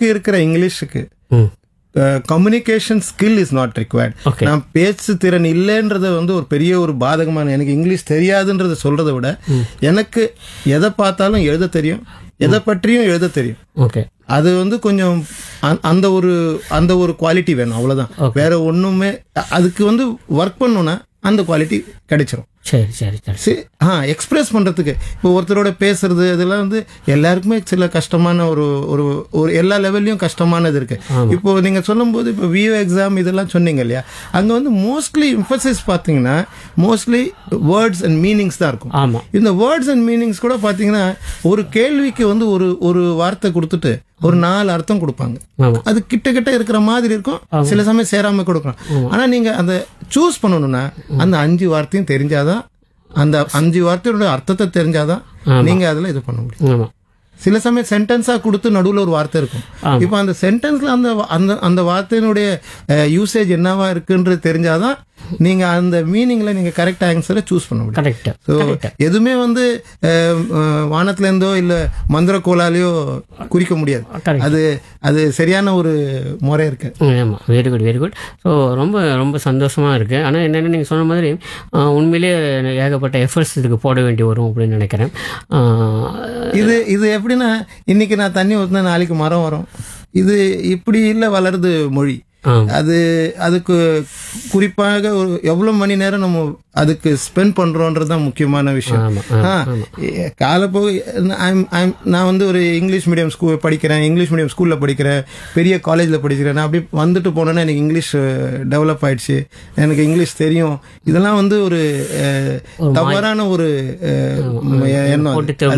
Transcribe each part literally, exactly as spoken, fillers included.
இன்னைக்கு இருக்கிற இங்கிலீஷுக்கு communication skill is not required. நான் பேச்சு திறன் இல்லைன்றத வந்து ஒரு பெரிய ஒரு பாதகமான, எனக்கு இங்கிலீஷ் தெரியாதுன்றத சொல்றதை விட எனக்கு எதை பார்த்தாலும் எழுத தெரியும், எதை பற்றியும் எழுத தெரியும். ஓகே, அது வந்து கொஞ்சம் அந்த ஒரு அந்த ஒரு குவாலிட்டி வேணும், அவ்வளவுதான். வேற ஒண்ணுமே அதுக்கு வந்து ஒர்க் பண்ணோம்னா அந்த குவாலிட்டி கிடைச்சிரும். சரி சரி சரி ஆ எக்ஸ்பிரஸ் பண்றதுக்கு இப்போ ஒருத்தரோட பேசுறது இதெல்லாம் வந்து எல்லாருக்குமே சில கஷ்டமான ஒரு ஒரு ஒரு எல்லா லெவல்லையும் கஷ்டமானது இருக்கு. இப்போ நீங்க சொல்லும் போது இப்போ விஓ எக்ஸாம் இதெல்லாம் சொன்னீங்க இல்லையா, அங்க வந்து மோஸ்ட்லி எம்பசிஸ் பாத்தீங்கன்னா மோஸ்ட்லி வேர்ட்ஸ் அண்ட் மீனிங்ஸ் தான் இருக்கும். ஆமா, இந்த வேர்ட்ஸ் அண்ட் மீனிங்ஸ் கூட பாத்தீங்கன்னா ஒரு கேள்விக்கு வந்து ஒரு ஒரு வார்த்தை கொடுத்துட்டு ஒரு நாலு அர்த்தம் கொடுப்பாங்க. அது கிட்ட கிட்ட இருக்கிற மாதிரி இருக்கும், சில சமயம் சேராம கொடுக்கலாம். ஆனா நீங்க அந்த சூஸ் பண்ணணும்னா அந்த அஞ்சு வார்த்தையும் தெரிஞ்சாதான், அந்த அஞ்சு வார்த்தையோட அர்த்தத்தை தெரிஞ்சாதான் நீங்க அதுல இது பண்ண முடியும். சில சமயம் சென்டென்ஸா கொடுத்து நடுவில் ஒரு வார்த்தை இருக்கும். இப்போ அந்த சென்டென்ஸ்ல அந்த அந்த அந்த வார்த்தையினுடைய யூசேஜ் என்னவா இருக்குன்றது தெரிஞ்சாதான் நீங்க அந்த மீனிங்ல நீங்க கரெக்ட் ஆன்சரை சூஸ் பண்ண முடியும். ஸோ எதுவுமே வந்து வானத்துல இருந்தோ இல்ல மந்திர கோலாலையோ குறிக்க முடியாது. அது அது சரியான ஒரு முறை இருக்கு. ஆமா, very good very good. So ரொம்ப ரொம்ப சந்தோஷமா இருக்கு. ஆனா என்னென்ன நீங்க சொன்ன மாதிரி உண்மையிலேயே ஏகப்பட்ட எஃபர்ட்ஸ் இதுக்கு போட வேண்டி வரும் அப்படின்னு நினைக்கிறேன். இது இது எப்படின்னா இன்னைக்கு நான் தண்ணி ஊற்றினா நாளைக்கு மரம் வரும். இது இப்படி இல்லை வளருது மொழி. அது அதுக்கு குறிப்பாக ஒரு எவ்வளவு மணி நேரம் நம்ம அதுக்கு ஸ்பெண்ட் பண்றோன்றதுதான் முக்கியமான விஷயம். காலப்போக நான் வந்து ஒரு இங்கிலீஷ் மீடியம் ஸ்கூல் படிக்கிறேன், இங்கிலீஷ் மீடியம் ஸ்கூல்ல படிக்கிறேன், பெரிய காலேஜ்ல படிக்கிறேன். நான் அப்படி வந்துட்டு போனேன்னா எனக்கு இங்கிலீஷ் டெவலப் ஆயிடுச்சு, எனக்கு இங்கிலீஷ் தெரியும். இதெல்லாம் வந்து ஒரு தவறான ஒரு எண்ணம்.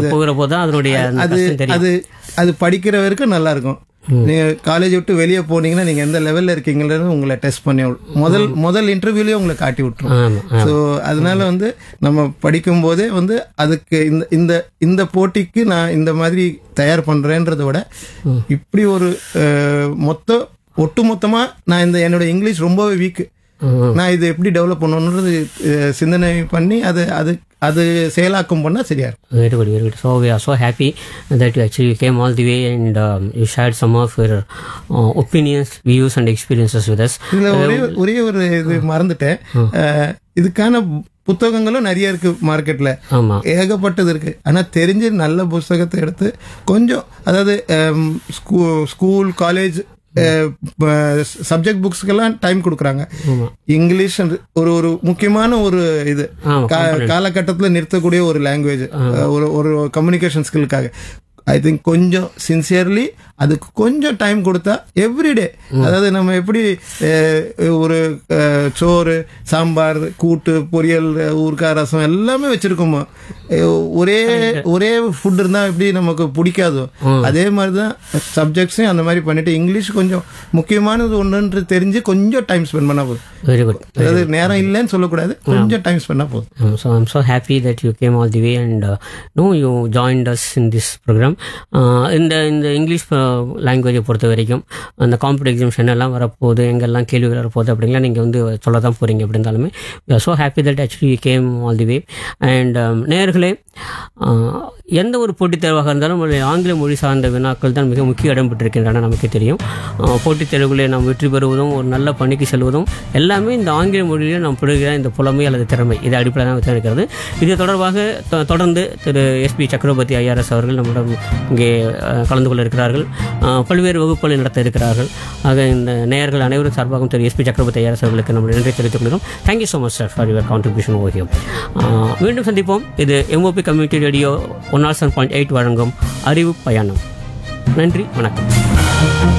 அது அது அது படிக்கிற வரைக்கும் நல்லா இருக்கும். நீங்க காலேஜ் விட்டு வெளியே போனீங்கன்னா நீங்க எந்த லெவல்ல இருக்கீங்கன்னு உங்களை டெஸ்ட் பண்ணி முதல் முதல் இன்டர்வியூலயே உங்களை காட்டி விட்டுரும். ஸோ அதனால வந்து நம்ம படிக்கும் போதே வந்து அதுக்கு இந்த இந்த இந்த போட்டிக்கு நான் இந்த மாதிரி தயார் பண்றேன்றதை விட இப்படி ஒரு மொத்த ஒட்டு மொத்தமா நான் இந்த என்னோட இங்கிலீஷ் ரொம்பவே வீக்கு, நான் இது எப்படி டெவலப் பண்ணணுன்றது சிந்தனை பண்ணி அது அது அது செயலாக்கம் பண்ணா சரியா இருக்கும். Very good very good. So we are so happy that you actually you came all the way and you shirt some of your opinions, views and experiences with us. இதுல ஒரே ஒரே ஒரு இது மறந்துட்டேன், இதுக்கான புத்தகங்களும் நிறைய இருக்கு மார்க்கெட்ல, ஏகப்பட்டது இருக்கு. ஆனா தெரிஞ்சு நல்ல புத்தகத்தை எடுத்து கொஞ்சம், அதாவது ஸ்கூல் காலேஜ் சப்ஜெக்ட் புக்ஸ்க்கெல்லாம் டைம் கொடுக்குறாங்க. இங்கிலீஷ் ஒரு ஒரு முக்கியமான ஒரு இது காலகட்டத்தில் நிறுத்தக்கூடிய ஒரு லாங்குவேஜ், ஒரு ஒரு கம்யூனிகேஷன் ஸ்கில்லுக்காக ஐ திங்க் கொஞ்சம் சின்சியர்லி அதுக்கு கொஞ்சம் டைம் கொடுத்தா எவ்ரிடே, அதாவது நம்ம எப்படி ஒரு சோறு சாம்பார் கூட்டு பொரியல் ஊறுகாய் ரசம் எல்லாமே வச்சிருக்கோமோ, ஒரே ஒரே ஃபுட் இருந்தா எப்படி நமக்கு பிடிக்காதோ அதே மாதிரிதான் சப்ஜெக்ட்ஸையும் அந்த மாதிரி பண்ணிட்டு இங்கிலீஷ் கொஞ்சம் முக்கியமானது ஒன்றுன்று தெரிஞ்சு கொஞ்சம் டைம் ஸ்பெண்ட் பண்ணா போதும். Very good. அதாவது நேரம் இல்லைன்னு சொல்லக்கூடாது, கொஞ்சம் டைம் ஸ்பெண்ட் பண்ணா போதும். So I'm so happy that you came all the way and uh, no you joined us in this program. இந்த இந்த இங்கிலீஷ் லாங்குவேஜை பொறுத்த வரைக்கும் அந்த காம்படிட்டிவ் எக்ஸாம்ஷன் எல்லாம் வரப்போகுது, எங்கெல்லாம் கேள்விகள் வரப்போகுது அப்படிங்களா நீங்கள் வந்து சொல்ல தான் போகிறீங்க. அப்படி இருந்தாலுமே we are so happy that actually you came all the way. And நேயர்களே, எந்த ஒரு போட்டித் தேர்வாக இருந்தாலும் ஆங்கில மொழி சார்ந்த வினாக்கள் தான் மிக முக்கிய இடம் பெற்றிருக்கின்றன. நமக்கு தெரியும், போட்டித் தேர்வுகளை நாம் வெற்றி பெறுவதும் ஒரு நல்ல பணிக்கு செல்வதும் எல்லாமே இந்த ஆங்கில மொழியிலே நாம் பெறுகிற இந்த புலமை அல்லது திறமை, இது அடிப்படையாக தான் இருக்கிறது. இது தொடர்பாக தொடர்ந்து திரு எஸ்பி சக்கரவர்த்தி ஐஆர்எஸ் அவர்கள் நம்மிடம் இங்கே கலந்து கொள்ள இருக்கிறார்கள், பல்வேறு வகுப்புகளை நடத்த இருக்கிறார்கள். ஆக இந்த நேயர்கள் அனைவரும் சார்பாகவும் திரு எஸ்பி சக்கரவர்த்தி ஐஆர்எஸ் அவர்களுக்கு நம்ம நன்றி தெரிவித்துக் கொள்கிறோம். Thank you so much sir for your contribution over here. மீண்டும் சந்திப்போம். இது MOP community radio one not seven point eight வழங்கும் அறிவு பயணம். நன்றி, வணக்கம்.